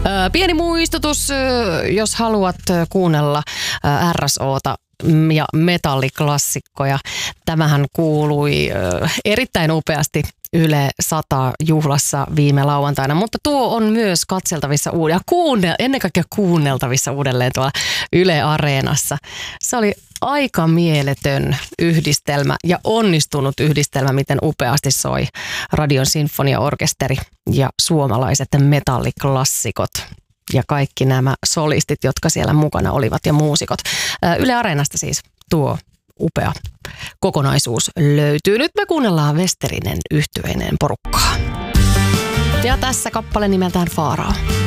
Pieni muistutus, jos haluat kuunnella RSOta ja metalliklassikkoja. Tämähän kuului erittäin upeasti Yle 100 juhlassa viime lauantaina, mutta tuo on myös katseltavissa ennen kaikkea kuunneltavissa uudelleen tuolla Yle Areenassa. Se oli aika mieletön yhdistelmä ja onnistunut yhdistelmä, miten upeasti soi Radion sinfoniaorkesteri ja suomalaiset metalliklassikot. Ja kaikki nämä solistit, jotka siellä mukana olivat ja muusikot. Yle Areenasta siis tuo upea kokonaisuus löytyy. Nyt me kuunnellaan Westerinen yhtyeinen porukkaa. Ja tässä kappale nimeltään Faarao.